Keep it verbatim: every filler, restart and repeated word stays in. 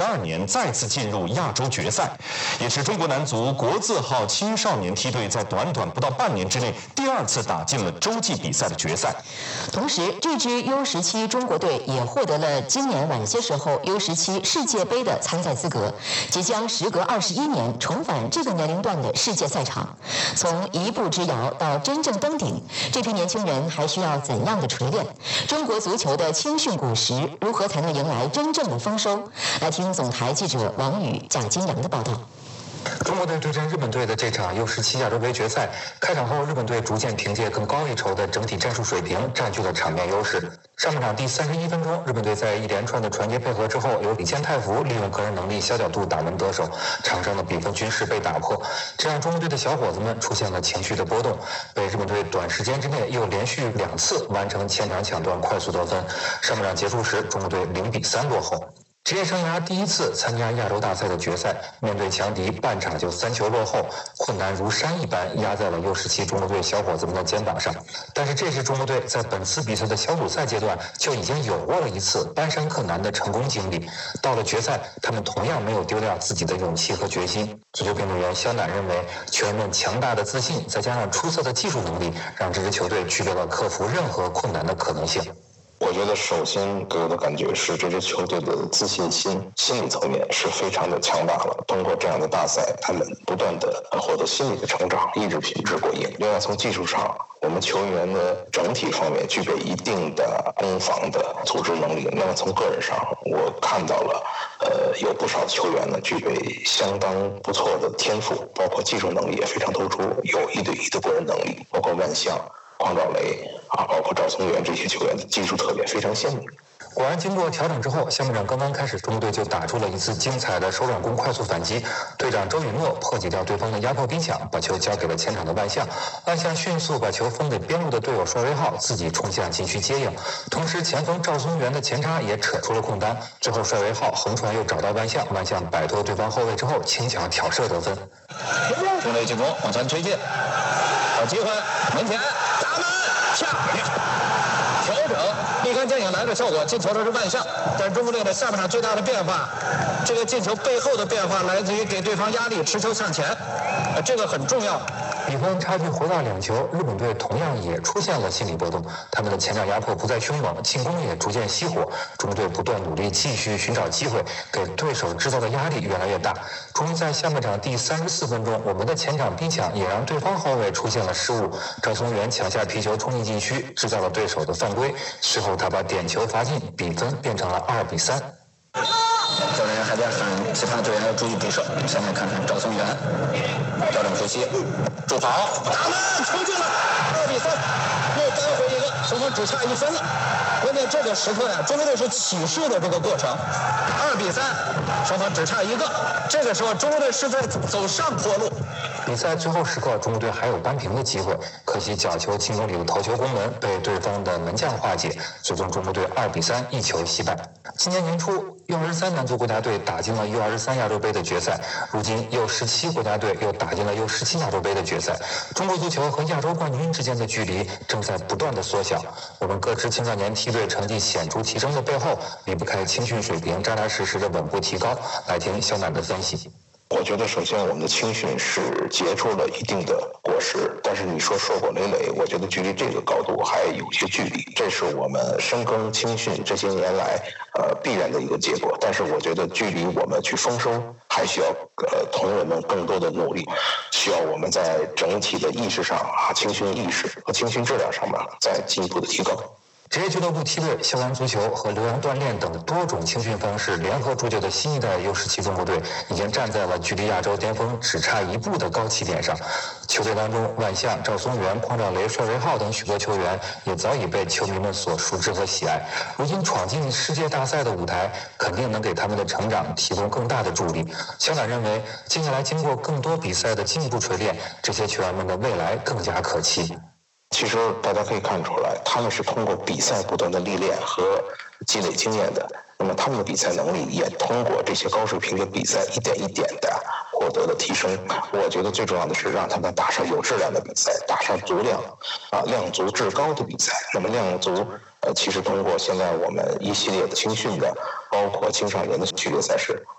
二年再次进入亚洲决赛，也是中国男足国字号青少年梯队在短短不到半年之内第二次打进了洲际比赛的决赛。 同时，这支 U 十七中国队也获得了今年晚些时候 U 十七世界杯的参赛资格，即将时隔二十一年重返这个年龄段的世界赛场。从一步之遥到真正登顶，这批年轻人还需要怎样的锤炼？中国足球的青训古时，如何才能迎来真正的丰收？来听总台记者王宇、贾金阳的报道。 中国队对阵日本队的这场 U 十七亚洲杯决赛，开场后日本队逐渐凭借更高一筹的整体战术水平占据了场面优势。上半场第三十一分钟，日本队在一连串的传接配合之后，由李健太福利用个人能力小角度打门得手，场上的比分均势被打破。这让中国队的小伙子们出现了情绪的波动，被日本队短时间之内又连续两次完成前场抢断，快速得分。上半场结束时，中国队零比三落后。职业生涯第一次参加亚洲大赛的决赛，面对强敌，半场就三球落后，困难如山一般压在了 U 十七中国队小伙子们的肩膀上。但是这支中国队在本次比赛的小组赛阶段就已经有过了一次搬山克难的成功经历，到了决赛，他们同样没有丢掉自己的勇气和决心。足球评论员肖楠认为，球员们强大的自信，再加上出色的技术能力，让这支球队具备了克服任何困难的可能性。 我觉得首先给我的感觉是，这支球队的自信心、心理层面是非常的强大了。通过这样的大赛，他们不断的获得心理的成长，意志品质过硬。另外，从技术上，我们球员的整体方面具备一定的攻防的组织能力。那么从个人上，我看到了，呃，有不少球员呢具备相当不错的天赋，包括技术能力也非常突出，有一对一的个人能力，包括万象、匡兆雷啊，包括赵松元这些球员的技术特点非常鲜明。 果然，经过调整之后，下半场刚刚开始，中国队就打出了一次精彩的手软攻快速反击。队长周雨诺破解掉对方的压迫逼抢，把球交给了前场的万象。万象迅速把球分给边路的队友帅威浩，自己冲向禁区接应。同时，前锋赵松元的前插也扯出了空单。最后，帅威浩横传又找到万象，万象摆脱对方后卫之后，轻巧挑射得分。 中队进攻往前推进，有机会门前打门，漂亮！调整立竿见影来的效果，进球的是万象。但是中国队的下半场最大的变化，这个进球背后的变化来自于给对方压力，持球向前，呃，这个很重要。 比分差距回到两球，日本队同样也出现了心理波动，他们的前场压迫不再凶猛，进攻也逐渐熄火。中国队不断努力，继续寻找机会，给对手制造的压力越来越大。终于在下半场第三十四分钟，我们的前场逼抢也让对方后卫出现了失误，赵松元抢下皮球冲进禁区，制造了对手的犯规。随后他把点球罚进，比分变成了二比三。 教练员还在喊其他队员要注意比手。下面看看赵松元，调整熟悉，助跑，打门，球进了，二比三，又扳回一个，双方只差一分了。关键这个时刻呀，中国队是起势的这个过程，二比三，双方只差一个。这个时候，中国队是在走上坡路。 比赛最后时刻，中国队还有扳平的机会，可惜角球轻松里的头球攻门被对方的门将化解，最终中国队二比三一球惜败。今年年初 U 二十三男足国家队打进了 U 二十三亚洲杯的决赛，如今 U 十七国家队又打进了 U 十七亚洲杯的决赛。中国足球和亚洲冠军之间的距离正在不断的缩小。我们各支青少年梯队成绩显著提升的背后，离不开青训水平扎扎实实的稳步提高。来听肖楠的分析。 我觉得首先我们的青训是结出了一定的果实，但是你说硕果累累，我觉得距离这个高度还有些距离，这是我们深耕青训这些年来呃必然的一个结果。但是我觉得距离我们去丰收还需要呃同仁们更多的努力，需要我们在整体的意识上啊，青训意识和青训质量上面再进一步的提高。 职业俱乐部梯队、校园足球和留洋锻炼等多种青训方式联合铸就的新一代 U 十七中国队，已经站在了距离亚洲巅峰只差一步的高起点上。球队当中，万象、赵松元、匡兆雷、帅威浩等许多球员也早已被球迷们所熟知和喜爱。如今闯进世界大赛的舞台，肯定能给他们的成长提供更大的助力。肖楠认为，接下来经过更多比赛的进一步锤炼，这些球员们的未来更加可期。 其实大家可以看出来，他们是通过比赛不断的历练和积累经验的。那么他们的比赛能力也通过这些高水平的比赛一点一点的获得了提升。我觉得最重要的是让他们打上有质量的比赛，打上足量啊量足质高的比赛。那么量足呃，其实通过现在我们一系列的青训的，包括青少年的系列赛事，